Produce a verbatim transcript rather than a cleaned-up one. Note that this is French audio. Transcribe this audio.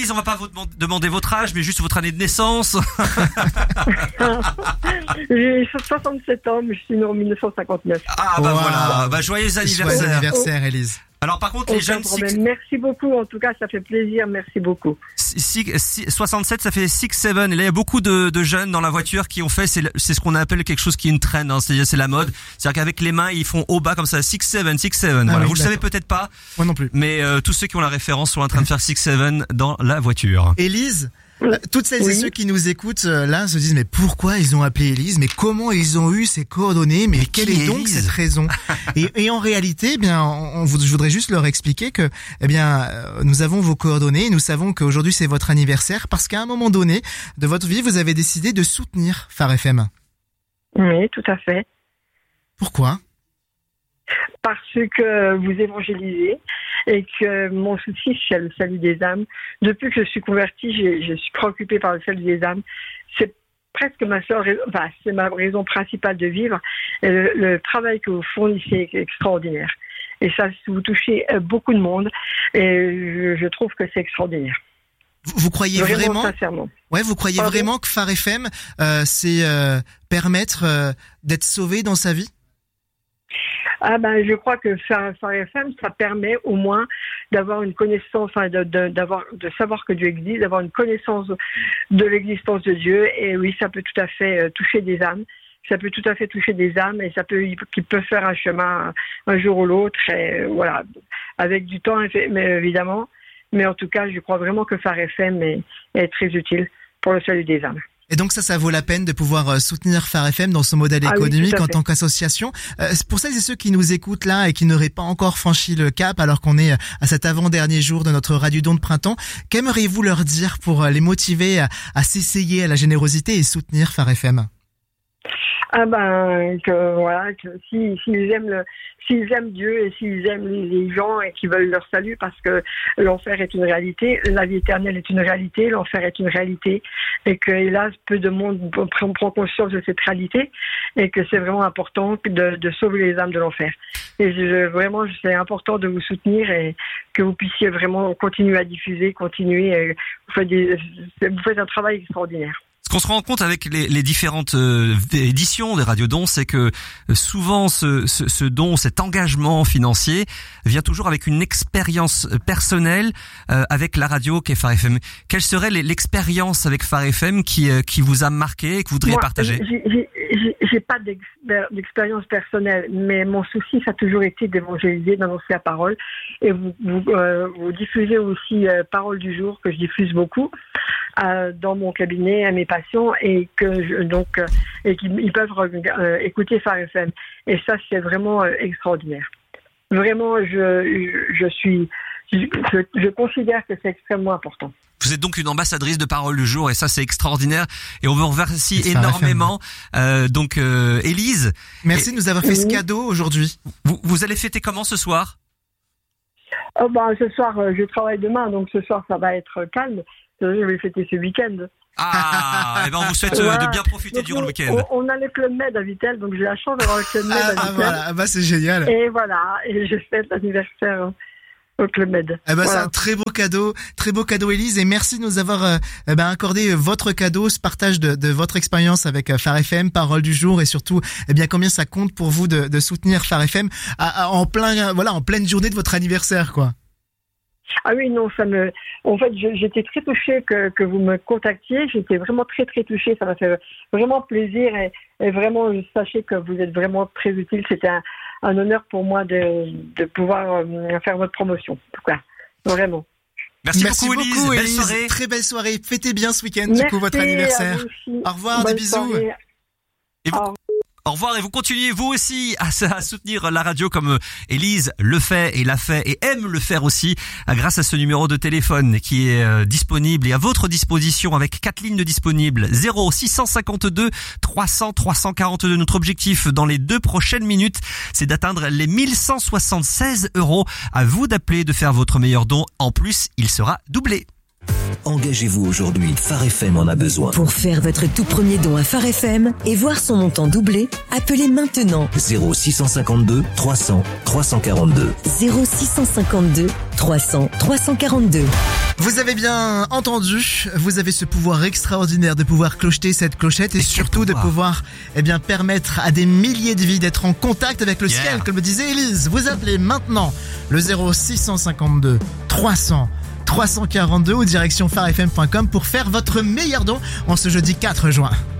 Élise, on va pas vous demander votre âge, mais juste votre année de naissance. J'ai soixante-sept ans, mais je suis née en dix-neuf cent cinquante-neuf. Ah bah wow. Voilà, bah joyeux anniversaire. Joyeux anniversaire, Élise. Alors par contre, les jeunes... Six... Merci beaucoup, en tout cas, ça fait plaisir, merci beaucoup. Six, six, soixante-sept, ça fait six sept, et là il y a beaucoup de, de jeunes dans la voiture qui ont fait, c'est, c'est ce qu'on appelle quelque chose qui est une trend, hein, c'est-à-dire c'est la mode, c'est-à-dire qu'avec les mains ils font au bas comme ça, six sept, six sept, ah voilà. Oui, vous le savez peut-être pas, moi non plus, mais euh, tous ceux qui ont la référence sont en train de faire six sept dans la voiture. Élise, toutes celles oui. et ceux qui nous écoutent là se disent mais pourquoi ils ont appelé Élise, mais comment ils ont eu ces coordonnées, mais, mais quelle est, est donc cette raison? et, et en réalité, eh bien, on, on, je voudrais juste leur expliquer que, eh bien, nous avons vos coordonnées et nous savons qu'aujourd'hui c'est votre anniversaire parce qu'à un moment donné de votre vie, vous avez décidé de soutenir Phare F M. Oui, tout à fait. Pourquoi? Parce que vous évangélisez et que mon souci, c'est le salut des âmes. Depuis que je suis convertie, je, je suis préoccupée par le salut des âmes. C'est presque ma seule raison, enfin, c'est ma raison principale de vivre. Et le, le travail que vous fournissez est extraordinaire. Et ça, vous touchez beaucoup de monde et je, je trouve que c'est extraordinaire. Vous, vous croyez vraiment, vraiment sincèrement. Ouais, vous croyez Pardon vraiment que Phare F M, euh, c'est euh, permettre euh, d'être sauvé dans sa vie? Ah ben, je crois que Phare F M, ça permet au moins d'avoir une connaissance, enfin, de, de, d'avoir, de savoir que Dieu existe, d'avoir une connaissance de l'existence de Dieu. Et oui, ça peut tout à fait euh, toucher des âmes. Ça peut tout à fait toucher des âmes et ça peut, qui peut faire un chemin un jour ou l'autre. Et euh, voilà, avec du temps, mais évidemment. Mais en tout cas, je crois vraiment que Phare F M est, est très utile pour le salut des âmes. Et donc ça, ça vaut la peine de pouvoir soutenir Phare F M dans son modèle économique ah oui, en tant qu'association. Euh, pour celles et ceux qui nous écoutent là et qui n'auraient pas encore franchi le cap alors qu'on est à cet avant-dernier jour de notre Radiodon de printemps, qu'aimeriez-vous leur dire pour les motiver à, à s'essayer à la générosité et soutenir Phare F M? Ah ben que voilà, que si s'ils aiment le, s'ils aiment Dieu et s'ils aiment les, les gens et qui veulent leur salut, parce que l'enfer est une réalité, la vie éternelle est une réalité, l'enfer est une réalité, et que hélas peu de monde prend, prend conscience de cette réalité et que c'est vraiment important de, de sauver les âmes de l'enfer. Et je, vraiment c'est important de vous soutenir et que vous puissiez vraiment continuer à diffuser, continuer. Et vous faites des, vous faites un travail extraordinaire. Ce qu'on se rend compte avec les, les différentes euh, éditions des Radiodons, c'est que euh, souvent ce, ce, ce don, cet engagement financier vient toujours avec une expérience personnelle euh, avec la radio qu'est Phare F M. Quelle serait les, l'expérience avec Phare F M qui, euh, qui vous a marqué et que vous voudriez Moi, partager? j'ai, j'ai, j'ai, j'ai pas d'expér- d'expérience personnelle, mais mon souci, ça a toujours été d'évangéliser, d'annoncer la parole. Et vous, vous, euh, vous diffusez aussi euh, Parole du jour, que je diffuse beaucoup. Euh, dans mon cabinet à mes patients et que je, donc euh, et qu'ils peuvent euh, écouter Phare F M et ça c'est vraiment euh, extraordinaire. Vraiment je je, je suis je, je considère que c'est extrêmement important. Vous êtes donc une ambassadrice de Parole du jour et ça c'est extraordinaire et on vous remercie énormément. Euh, donc euh, Élise, merci et, de nous avoir fait ce cadeau aujourd'hui. Vous vous allez fêter comment ce soir? Oh ben ce soir euh, je travaille demain donc ce soir ça va être calme. Je vais fêter ce week-end. Ah, et ben on vous souhaite voilà. de bien profiter donc, durant le week-end. On, on a le Club Med à Vittel, donc j'ai la chance d'avoir le Club Med à Vittel. Ah voilà, bah c'est génial. Et voilà, et je fête l'anniversaire au Club Med. Eh ben voilà. C'est un très beau cadeau, très beau cadeau Élise, et merci de nous avoir euh, ben, accordé votre cadeau, ce partage de, de votre expérience avec Phare F M, Parole du jour, et surtout, eh bien combien ça compte pour vous de, de soutenir Phare F M à, à, en plein, voilà, en pleine journée de votre anniversaire, quoi. Ah oui, non, ça me. En fait, je, j'étais très touchée que, que vous me contactiez. J'étais vraiment très, très touchée. Ça m'a fait vraiment plaisir et, et vraiment, sachez que vous êtes vraiment très utile. C'était un, un honneur pour moi de, de pouvoir euh, faire votre promotion. En tout cas, vraiment. Merci, Merci beaucoup, beaucoup, Élise. Élise. Belle soirée. Très belle soirée. Fêtez bien ce week-end, Merci, du coup, votre anniversaire. Au revoir, bonne des bisous. Soirée. Et vous... Au revoir et vous continuez vous aussi à, à soutenir la radio comme Élise le fait et l'a fait et aime le faire aussi grâce à ce numéro de téléphone qui est euh, disponible et à votre disposition avec quatre lignes de disponibles zéro six cent cinquante-deux trois cents trois cent quarante-deux. Notre objectif dans les deux prochaines minutes, c'est d'atteindre les mille cent soixante-seize euros. À vous d'appeler, de faire votre meilleur don. En plus, il sera doublé. Engagez-vous aujourd'hui, Phare F M en a besoin. Pour faire votre tout premier don à Phare F M et voir son montant doublé, appelez maintenant zéro six cent cinquante-deux trois cents trois cent quarante-deux. zéro six cent cinquante-deux trois cents trois cent quarante-deux. Vous avez bien entendu, vous avez ce pouvoir extraordinaire de pouvoir clocheter cette clochette et, et surtout pouvoir. de pouvoir eh bien permettre à des milliers de vies d'être en contact avec le yeah. ciel, comme le disait Élise. Vous appelez maintenant le zéro six cent cinquante-deux trois cents trois cent quarante-deux ou direction phare f m point com pour faire votre meilleur don en ce jeudi quatre juin.